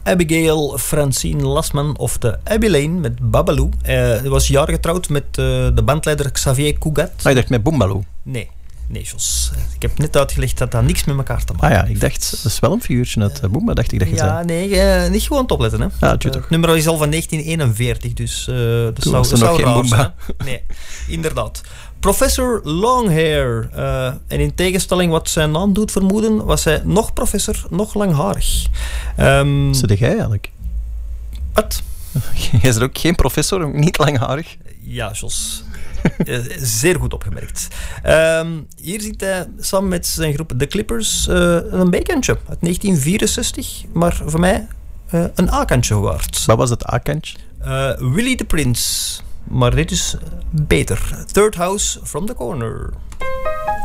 Abigail Francine Lasman of de Abby Lane met Babaloo. Hij was jaren getrouwd met de bandleider Xavier Cugat. Je dacht met Boombalo? Nee, Jos. Ik heb net uitgelegd dat dat niks met elkaar te maken heeft. Ik dacht, dat is wel een figuurtje uit Boomba, dacht ik dat je zei. Ja, nee, niet gewoon opletten. Hè. Ja, het nummer is al van 1941, dus dat toen zou nog geen raar Boomba. zijn. Nee, inderdaad. Professor Longhair. En in tegenstelling wat zijn naam doet vermoeden, was hij nog professor, nog langharig. Zeg jij eigenlijk? Wat? Jij is er ook geen professor, ook niet langharig? Ja, Jos. Zeer goed opgemerkt. Hier ziet hij samen met zijn groep The Clippers een B-kantje uit 1964, maar voor mij een A-kantje waard. Wat was het A-kantje? Willy the Prince. Maar dit is beter. Third House from the Corner.